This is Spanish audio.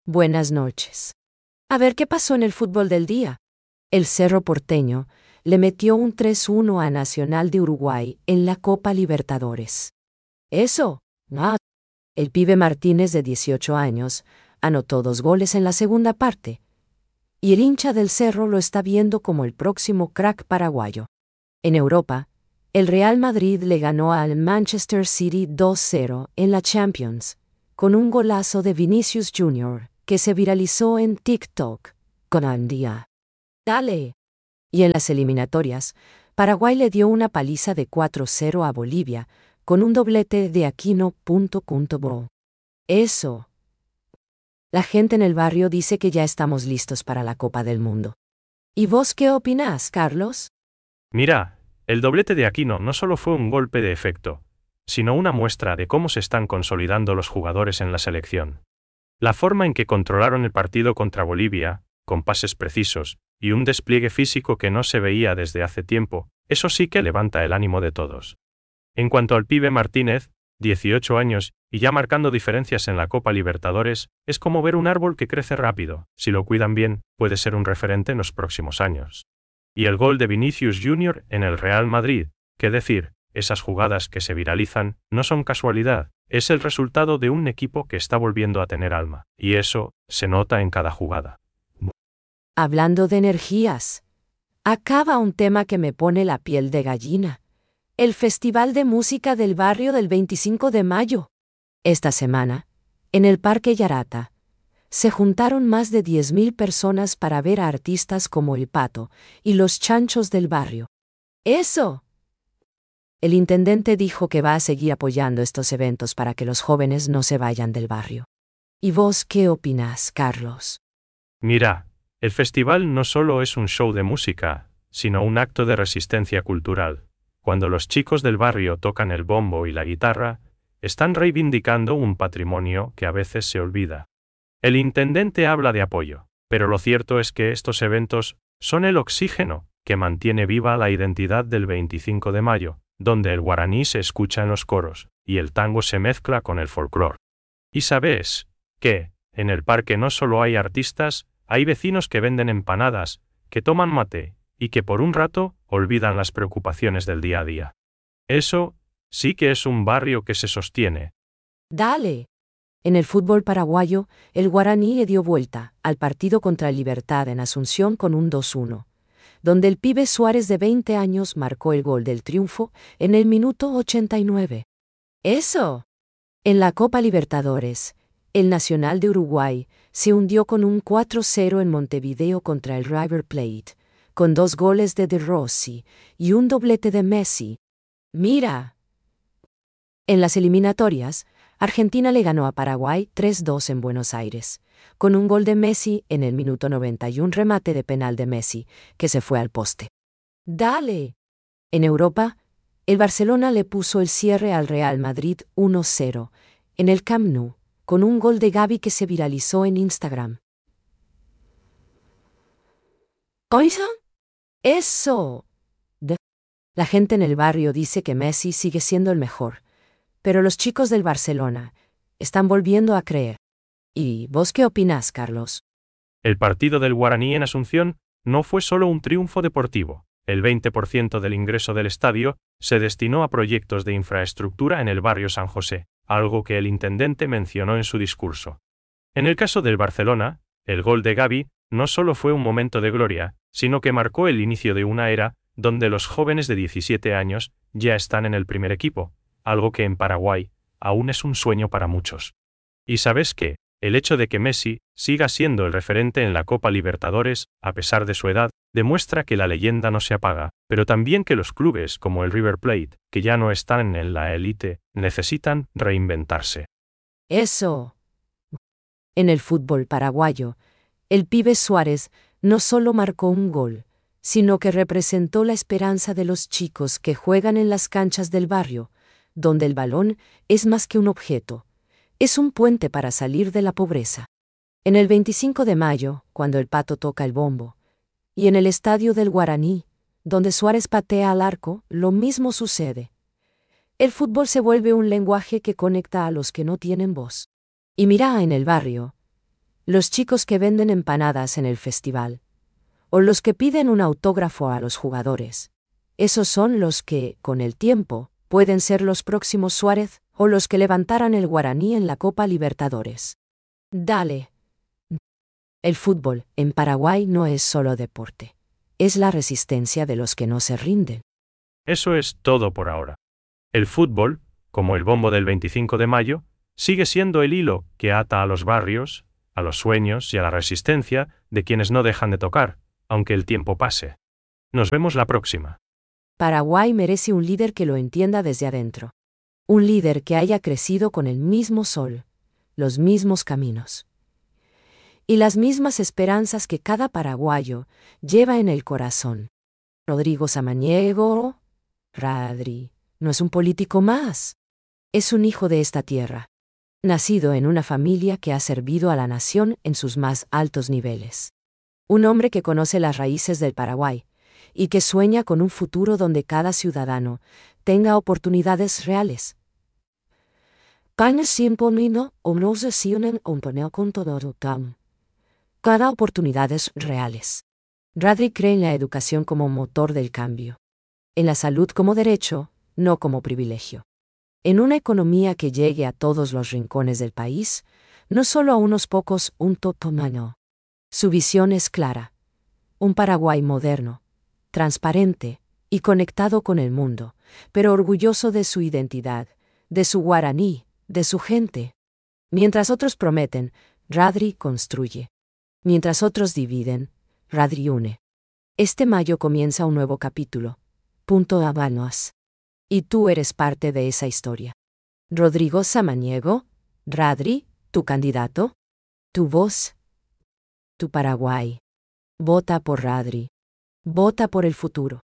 Buenas noches. A ver qué pasó en el fútbol del día. El Cerro Porteño le metió un 3-1 a Nacional de Uruguay en la Copa Libertadores. Eso, no. El pibe Martínez de 18 años anotó 2 goles en la segunda parte. Y el hincha del Cerro lo está viendo como el próximo crack paraguayo. En Europa, el Real Madrid le ganó al Manchester City 2-0 en la Champions, con un golazo de Vinicius Jr., que se viralizó en TikTok, con Andía. Dale. Y en las eliminatorias, Paraguay le dio una paliza de 4-0 a Bolivia, con un doblete de Aquino.Bo. Eso. La gente en el barrio dice que ya estamos listos para la Copa del Mundo. ¿Y vos qué opinás, Carlos? Mira, el doblete de Aquino no solo fue un golpe de efecto, sino una muestra de cómo se están consolidando los jugadores en la selección. La forma en que controlaron el partido contra Bolivia, con pases precisos, y un despliegue físico que no se veía desde hace tiempo, eso sí que levanta el ánimo de todos. En cuanto al pibe Martínez, 18 años, y ya marcando diferencias en la Copa Libertadores, es como ver un árbol que crece rápido, si lo cuidan bien, puede ser un referente en los próximos años. Y el gol de Vinicius Jr. en el Real Madrid, qué decir, esas jugadas que se viralizan, no son casualidad, es el resultado de un equipo que está volviendo a tener alma, y eso se nota en cada jugada. Hablando de energías, acaba un tema que me pone la piel de gallina. El Festival de Música del Barrio del 25 de mayo. Esta semana, en el Parque Yarata, se juntaron más de 10.000 personas para ver a artistas como El Pato y Los Chanchos del Barrio. ¡Eso! El intendente dijo que va a seguir apoyando estos eventos para que los jóvenes no se vayan del barrio. ¿Y vos qué opinás, Carlos? Mira, el festival no solo es un show de música, sino un acto de resistencia cultural. Cuando los chicos del barrio tocan el bombo y la guitarra, están reivindicando un patrimonio que a veces se olvida. El intendente habla de apoyo, pero lo cierto es que estos eventos son el oxígeno que mantiene viva la identidad del 25 de mayo, donde el guaraní se escucha en los coros, y el tango se mezcla con el folclore. Y sabes que, en el parque no solo hay artistas, hay vecinos que venden empanadas, que toman mate, y que por un rato olvidan las preocupaciones del día a día. Eso sí que es un barrio que se sostiene. Dale. En el fútbol paraguayo, el Guaraní le dio vuelta al partido contra el Libertad en Asunción con un 2-1, donde el pibe Suárez de 20 años marcó el gol del triunfo en el minuto 89. ¡Eso! En la Copa Libertadores, el Nacional de Uruguay se hundió con un 4-0 en Montevideo contra el River Plate, con 2 goles de Rossi y un doblete de Messi. ¡Mira! En las eliminatorias, Argentina le ganó a Paraguay 3-2 en Buenos Aires, con un gol de Messi en el minuto 90 y un remate de penal de Messi, que se fue al poste. ¡Dale! En Europa, el Barcelona le puso el cierre al Real Madrid 1-0, en el Camp Nou, con un gol de Gavi que se viralizó en Instagram. ¿Oísa? ¡Eso! La gente en el barrio dice que Messi sigue siendo el mejor, pero los chicos del Barcelona están volviendo a creer. ¿Y vos qué opinás, Carlos? El partido del Guaraní en Asunción no fue solo un triunfo deportivo. El 20% del ingreso del estadio se destinó a proyectos de infraestructura en el barrio San José, algo que el intendente mencionó en su discurso. En el caso del Barcelona, el gol de Gavi no solo fue un momento de gloria, sino que marcó el inicio de una era donde los jóvenes de 17 años ya están en el primer equipo, algo que en Paraguay aún es un sueño para muchos. ¿Y sabes qué? El hecho de que Messi siga siendo el referente en la Copa Libertadores, a pesar de su edad, demuestra que la leyenda no se apaga, pero también que los clubes como el River Plate, que ya no están en la élite, necesitan reinventarse. ¡Eso! En el fútbol paraguayo, el pibe Suárez no solo marcó un gol, sino que representó la esperanza de los chicos que juegan en las canchas del barrio, donde el balón es más que un objeto, es un puente para salir de la pobreza. En el 25 de mayo, cuando el Pato toca el bombo, y en el estadio del Guaraní, donde Suárez patea al arco, lo mismo sucede. El fútbol se vuelve un lenguaje que conecta a los que no tienen voz. Y mira en el barrio, los chicos que venden empanadas en el festival, o los que piden un autógrafo a los jugadores. Esos son los que, con el tiempo, pueden ser los próximos Suárez o los que levantaran el Guaraní en la Copa Libertadores. Dale. El fútbol, en Paraguay, no es solo deporte. Es la resistencia de los que no se rinden. Eso es todo por ahora. El fútbol, como el bombo del 25 de mayo, sigue siendo el hilo que ata a los barrios, a los sueños y a la resistencia de quienes no dejan de tocar, aunque el tiempo pase. Nos vemos la próxima. Paraguay merece un líder que lo entienda desde adentro. Un líder que haya crecido con el mismo sol, los mismos caminos y las mismas esperanzas que cada paraguayo lleva en el corazón. Rodrigo Samaniego, Radri, no es un político más. Es un hijo de esta tierra, nacido en una familia que ha servido a la nación en sus más altos niveles. Un hombre que conoce las raíces del Paraguay y que sueña con un futuro donde cada ciudadano tenga oportunidades reales. Cada oportunidades reales. Radri cree en la educación como motor del cambio. En la salud como derecho, no como privilegio. En una economía que llegue a todos los rincones del país, no solo a unos pocos, un totomano. Su visión es clara. Un Paraguay moderno, transparente y conectado con el mundo, pero orgulloso de su identidad, de su guaraní, de su gente. Mientras otros prometen, Radri construye. Mientras otros dividen, Radri une. Este mayo comienza un nuevo capítulo. Punto Habanos. Y tú eres parte de esa historia. Rodrigo Samaniego, Radri, tu candidato, tu voz, tu Paraguay. Vota por Radri. Vota por el futuro.